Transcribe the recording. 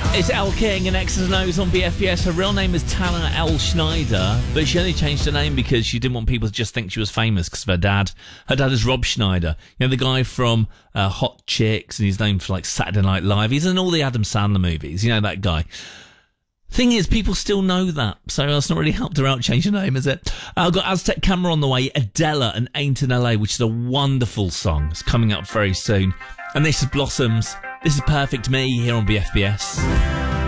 It's Elle King and X's and O's on BFBS. Her real name is Tana L. Schneider, but she only changed her name because she didn't want people to just think she was famous because of her dad. Her dad is Rob Schneider. You know, the guy from Hot Chicks, and he's known for like Saturday Night Live. He's in all the Adam Sandler movies. You know that guy. Thing is, people still know that, so that's not really helped her out change her name, is it? I've got Aztec Camera on the way, Adela and Ain't in LA, which is a wonderful song. It's coming up very soon. And this is Blossoms. This is Perfect Me here on BFBS.